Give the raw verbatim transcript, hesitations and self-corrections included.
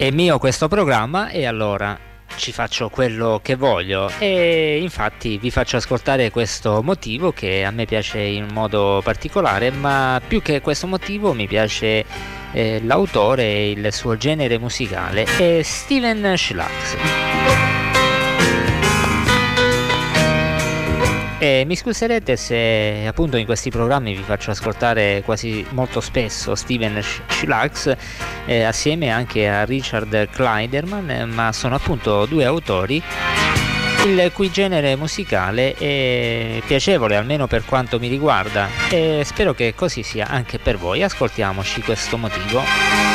È mio questo programma e allora ci faccio quello che voglio, e infatti vi faccio ascoltare questo motivo che a me piace in modo particolare, ma più che questo motivo mi piace eh, l'autore e il suo genere musicale, è Stephen Schlags. E mi scuserete se appunto in questi programmi vi faccio ascoltare quasi molto spesso Stephen Schlags eh, assieme anche a Richard Kleiderman, ma sono appunto due autori il cui genere musicale è piacevole, almeno per quanto mi riguarda, e spero che così sia anche per voi. Ascoltiamoci questo motivo.